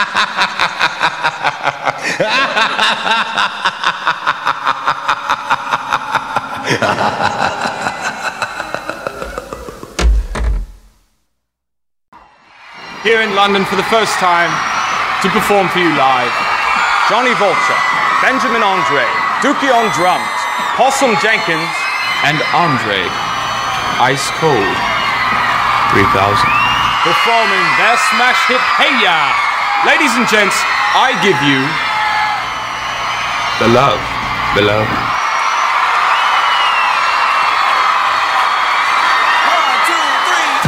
Here in London for the first time to perform for you live, Johnny Vulture, Benjamin Andre, Dookie on drums, Possum Jenkins, and Andre, Ice Cold 3000, performing their smash hit Hey Ya! Ladies and gents, I give you The Love Below.